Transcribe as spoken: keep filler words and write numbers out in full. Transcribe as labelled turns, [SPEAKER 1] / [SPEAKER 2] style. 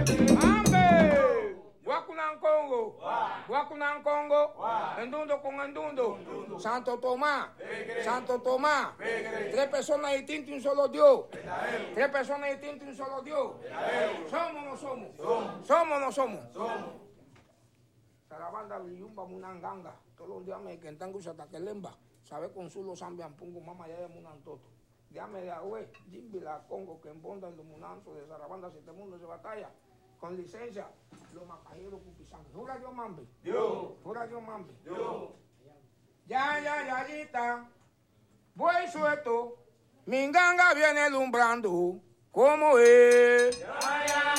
[SPEAKER 1] ¡Ambe! Guacunan Congo, Guacunan Congo, Endundo con Endundo, Santo Tomás, Santo Tomás, tres personas distintas y un solo Dios, tres personas distintas y un solo Dios. ¿Somos o no somos? ¿Somos o no somos? Sarabanda, Villumba, Munanganga, todos los días me quentan hasta que lemba, sabe consulo Zambian Pungo, mamá ya de Munantoto. Dígame de Agüe, Jimbi la Congo, que embonda en los Munanzos de Sarabanda, siete mundos de batalla. Con licencia, los macajeros cupizanos. Jura Dios mambe. Dios. Jura Dios mambe. Dios. Ya, ya, ya, yita. Voy suelto. Mi ganga viene alumbrando. ¿Cómo es? Ya, ya.